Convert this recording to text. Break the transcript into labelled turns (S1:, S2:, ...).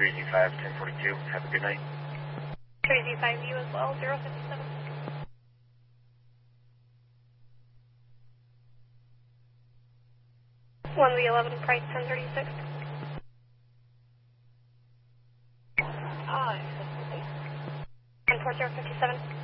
S1: 3Z5, 1042. Have a good night.
S2: 3Z5 you as well, 057. 1V11, price 1036. And 4057.